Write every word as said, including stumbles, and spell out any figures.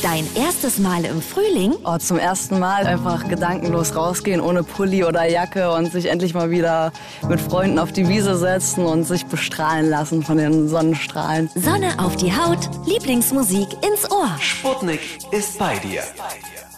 Dein erstes Mal im Frühling? Oh, zum ersten Mal einfach gedankenlos rausgehen, ohne Pulli oder Jacke und sich endlich mal wieder mit Freunden auf die Wiese setzen und sich bestrahlen lassen von den Sonnenstrahlen. Sonne auf die Haut, Lieblingsmusik ins Ohr. Sputnik ist bei dir.